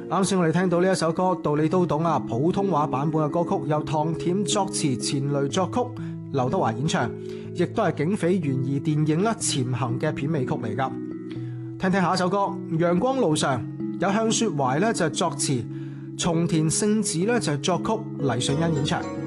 啱先我哋聽到呢一首歌《道理都懂》啊，普通話版本嘅歌曲由唐恬作詞，錢雷作曲，劉德華演唱，亦都係警匪懸疑電影啦《潛行》嘅片尾曲嚟噶。聽聽下一首歌《陽光路上》，有向雪懷咧就係作詞，松田聖子咧就係作曲，黎瑞恩演唱。